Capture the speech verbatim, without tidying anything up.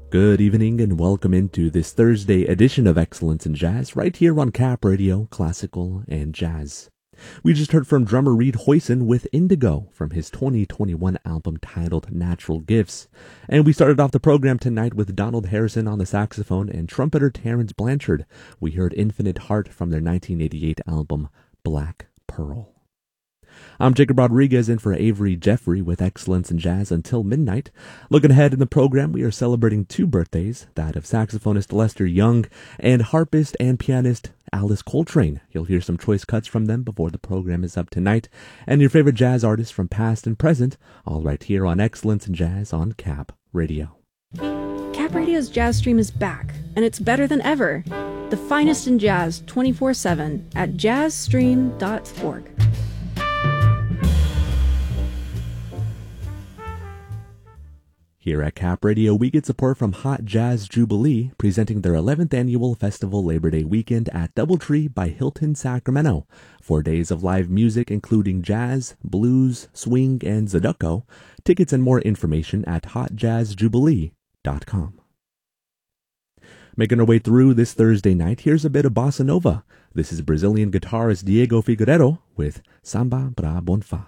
Good evening and welcome into this Thursday edition of Excellence in Jazz right here on Cap Radio, Classical and Jazz. We just heard from drummer Reed Hoyson with Indigo from his twenty twenty-one album titled Natural Gifts. And we started off the program tonight with Donald Harrison on the saxophone and trumpeter Terrence Blanchard. We heard Infinite Heart from their nineteen eighty-eight album Black Pearl. I'm Jacob Rodriguez in for Avery Jeffrey with Excellence in Jazz until midnight. Looking ahead in the program, we are celebrating two birthdays, that of saxophonist Lester Young and harpist and pianist Alice Coltrane. You'll hear some choice cuts from them before the program is up tonight, and your favorite jazz artists from past and present, all right here on Excellence in Jazz on Cap Radio. Cap Radio's Jazz Stream is back, and it's better than ever. The finest in jazz twenty-four seven at jazz stream dot org. Here at Cap Radio, we get support from Hot Jazz Jubilee, presenting their eleventh annual festival Labor Day weekend at Doubletree by Hilton, Sacramento. Four days of live music, including jazz, blues, swing, and zydeco. Tickets and more information at hot jazz jubilee dot com. Making our way through this Thursday night, here's a bit of bossa nova. This is Brazilian guitarist Diego Figueiredo with Samba Pra Bonfá.